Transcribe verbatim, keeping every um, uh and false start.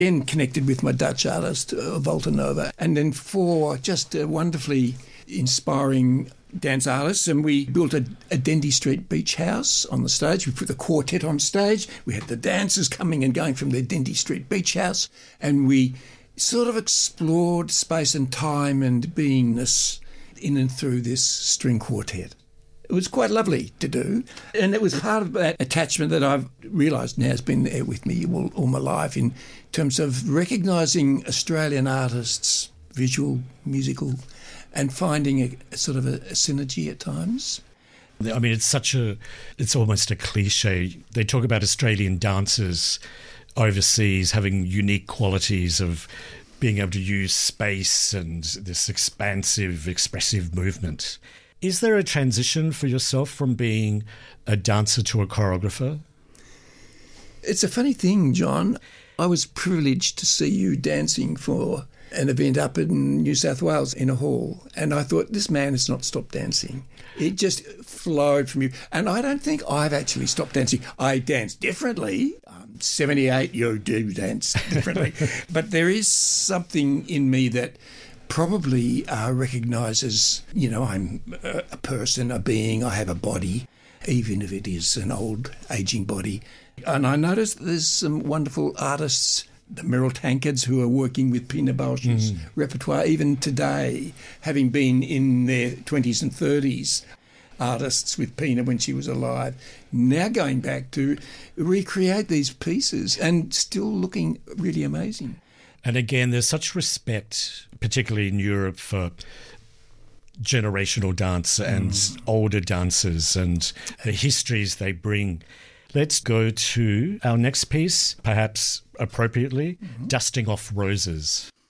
Then connected with my Dutch artist, uh, Volta Nova, and then four just uh, wonderfully inspiring dance artists, and we built a, a Dendy Street Beach House on the stage. We put the quartet on stage. We had the dancers coming and going from their Dendy Street Beach House, and we sort of explored space and time and beingness in and through this string quartet. It was quite lovely to do, and it was part of that attachment that I've realised now has been there with me all, all my life in terms of recognising Australian artists, visual, musical, and finding a, a sort of a, a synergy at times. I mean, it's such a, it's almost a cliche. They talk about Australian dancers overseas having unique qualities of being able to use space and this expansive, expressive movement. Is there a transition for yourself from being a dancer to a choreographer? It's a funny thing, John. I was privileged to see you dancing for an event up in New South Wales in a hall, and I thought, this man has not stopped dancing. It just flowed from you. And I don't think I've actually stopped dancing. I dance differently. I'm seventy-eight, you do dance differently. But there is something in me that probably uh, recognises, you know, I'm a, a person, a being, I have a body, even if it is an old ageing body. And I noticed there's some wonderful artists, the Meryl Tankards, who are working with Pina Bausch's mm. repertoire even today, having been in their twenties and thirties, artists with Pina when she was alive, now going back to recreate these pieces and still looking really amazing. And again, there's such respect, particularly in Europe, for generational dance and mm. older dancers and the histories they bring. Let's go to our next piece, perhaps appropriately, mm-hmm. Dusting Off Roses.